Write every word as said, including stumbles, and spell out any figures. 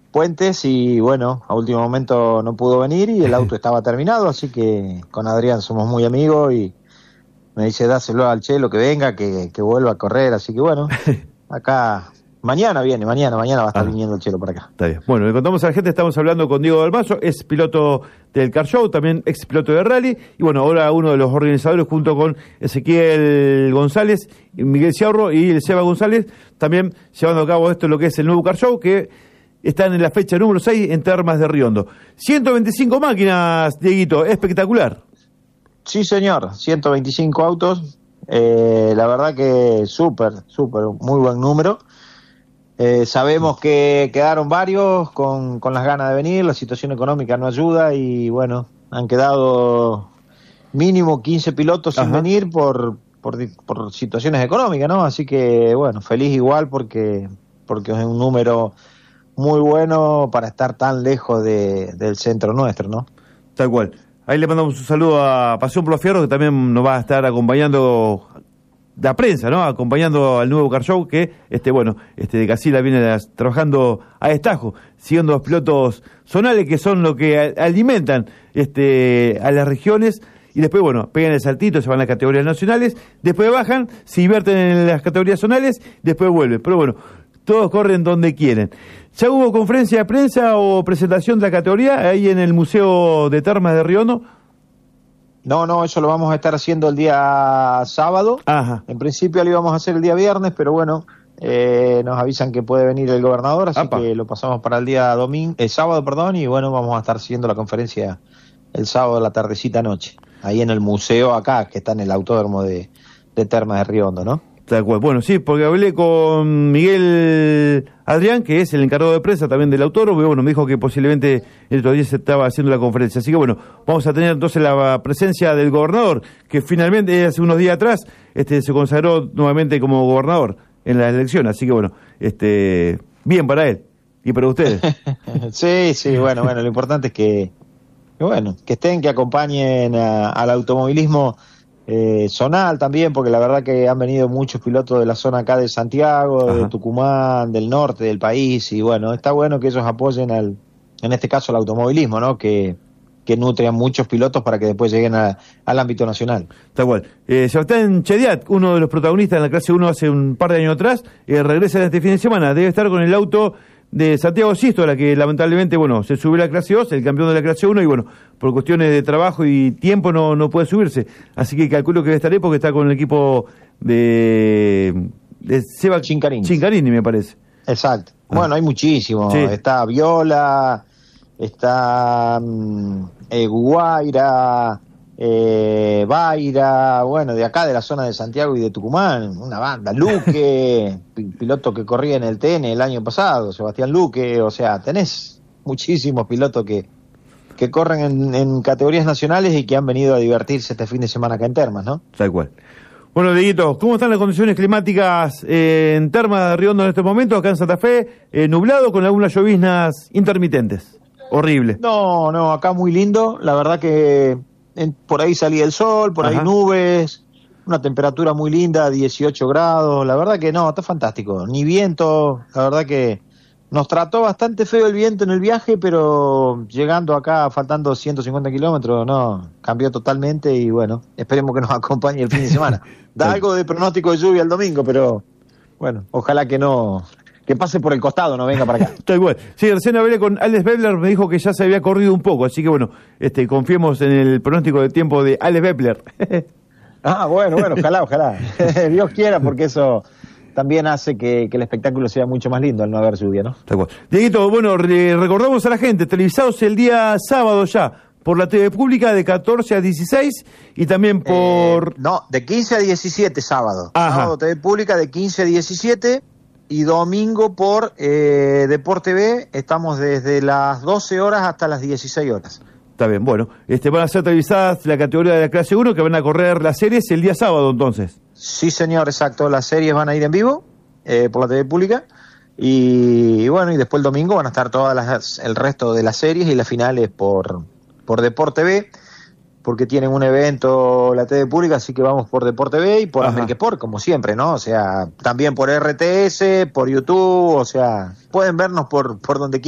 puentes y bueno, a último momento no pudo venir y el auto estaba terminado, así que con Adrián somos muy amigos y me dice dáselo al Chelo que venga, que, que vuelva a correr, así que bueno, acá mañana viene, mañana, mañana va a estar ah, viniendo el Chelo para acá. Está bien. Bueno, le contamos a la gente, estamos hablando con Diego Dalmazo, es piloto del Car Show, también ex piloto de rally, y bueno, ahora uno de los organizadores junto con Ezequiel González, Miguel Ciarro y el Seba González, también llevando a cabo esto, lo que es el nuevo Car Show, que están en la fecha número seis en Termas de Riondo. ciento veinticinco máquinas, Dieguito, espectacular. Sí, señor, ciento veinticinco autos, eh, la verdad que súper, súper, muy buen número. Eh, sabemos que quedaron varios con, con las ganas de venir, la situación económica no ayuda y bueno, han quedado mínimo quince pilotos sin Ajá. venir por, por, por situaciones económicas, ¿no? Así que bueno, feliz igual porque, porque es un número muy bueno para estar tan lejos de, del centro nuestro, ¿no? Tal cual. Ahí le mandamos un saludo a Pasión por los Fierros, que también nos va a estar acompañando la prensa, ¿no? Acompañando al nuevo Car Show, que, este, bueno, este de Casilla viene a, trabajando a destajo, siguiendo los pilotos zonales, que son lo que a, alimentan este a las regiones, y después, bueno, pegan el saltito, se van a las categorías nacionales, después bajan, se divierten en las categorías zonales, después vuelven. Pero bueno, todos corren donde quieren. ¿Ya hubo conferencia de prensa o presentación de la categoría ahí en el Museo de Termas de Riondo? No, no, eso lo vamos a estar haciendo el día sábado. Ajá. En principio lo íbamos a hacer el día viernes, pero bueno, eh, nos avisan que puede venir el gobernador, así Apa. que lo pasamos para el día domingo, el sábado, perdón, y bueno, vamos a estar haciendo la conferencia el sábado de la tardecita noche, ahí en el museo acá, que está en el autódromo de, de Termas de Riondo, ¿no? Tal cual. Bueno, sí, porque hablé con Miguel Adrián, que es el encargado de prensa también del autódromo, y bueno, me dijo que posiblemente el otro día se estaba haciendo la conferencia. Así que bueno, vamos a tener entonces la presencia del gobernador, que finalmente hace unos días atrás este se consagró nuevamente como gobernador en las elecciones. Así que bueno, este bien para él y para ustedes. sí, sí, bueno, bueno, lo importante es que, que bueno, que estén, que acompañen a, al automovilismo Eh, zonal también, porque la verdad que han venido muchos pilotos de la zona acá de Santiago, Ajá. de Tucumán, del norte del país, y bueno, está bueno que ellos apoyen al, en este caso al automovilismo, ¿no? Que, que nutre a muchos pilotos para que después lleguen a, al ámbito nacional. Está igual. Eh, Sebastián Chediat, uno de los protagonistas en la clase uno hace un par de años atrás, eh, regresa este fin de semana, debe estar con el auto de Santiago Sístola, que lamentablemente, bueno, se subió a la clase dos, el campeón de la clase uno, y bueno, por cuestiones de trabajo y tiempo no, no puede subirse. Así que calculo que estaré porque está con el equipo de, de Seba Chincarini. Chincarini, me parece. Exacto. Ah. Bueno, hay muchísimos. Sí. Está Viola, está um, eh, Guaira, eh, Baira, bueno, de acá de la zona de Santiago y de Tucumán, una banda, Luque, piloto que corría en el T N el año pasado, Sebastián Luque, o sea, tenés muchísimos pilotos que, que corren en, en categorías nacionales y que han venido a divertirse este fin de semana acá en Termas, ¿no? Tal cual. Bueno, Dieguito, ¿cómo están las condiciones climáticas eh, en Termas de Riondo en estos momentos, acá en Santa Fe? Eh, nublado con algunas lloviznas intermitentes. Horrible. No, no, acá muy lindo, la verdad que en, por ahí salía el sol, por Ajá. ahí nubes, una temperatura muy linda, dieciocho grados, la verdad que no, está fantástico, ni viento, la verdad que nos trató bastante feo el viento en el viaje, pero llegando acá, faltando ciento cincuenta kilómetros, no, cambió totalmente y bueno, esperemos que nos acompañe el fin de semana. Da algo de pronóstico de lluvia el domingo, pero bueno, ojalá que no, que pase por el costado, no venga para acá. Está igual. Sí, recién hablé con Alex Bebler, me dijo que ya se había corrido un poco, así que bueno, este, confiemos en el pronóstico de tiempo de Alex Bebler. ah, bueno, bueno, ojalá, ojalá. Dios quiera, porque eso también hace que, que el espectáculo sea mucho más lindo al no haber lluvia, ¿no? Está igual. Dieguito, bueno, re- recordamos a la gente, televisados el día sábado ya, por la T V pública de catorce a dieciséis y también por... Eh, no, de quince a diecisiete sábado. Ajá. Sábado T V pública de quince a diecisiete y domingo por eh, Deporte B estamos desde las doce horas hasta las dieciséis horas. Está bien, bueno, este van a ser televisadas la categoría de la clase uno, que van a correr las series el día sábado entonces. Sí, señor, exacto, las series van a ir en vivo eh, por la T V pública y, y bueno, y después el domingo van a estar todas las, el resto de las series y las finales por, por Deporte B, porque tienen un evento la T V pública, así que vamos por Deporte B y por América Sport, como siempre, ¿no? O sea, también por R T S, por YouTube, o sea, pueden vernos por, por donde quieran.